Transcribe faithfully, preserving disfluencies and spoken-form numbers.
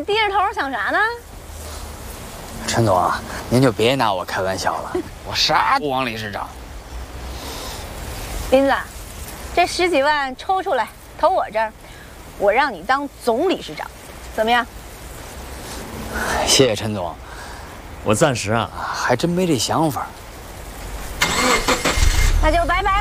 低着头想啥呢？ 陈总啊，您就别拿我开玩笑了，我啥不往理事长。 斌子，这十几万抽出来投我这儿，我让你当总理事长，怎么样？ 谢谢陈总， 我暂时啊还真没这想法。 那就拜拜。